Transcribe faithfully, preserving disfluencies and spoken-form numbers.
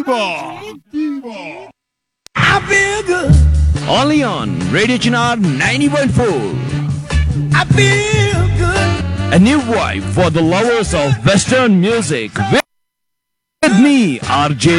I feel good. Only on Radio Chinar ninety point four. I feel good. A new vibe for the lovers of Western music. With me, R J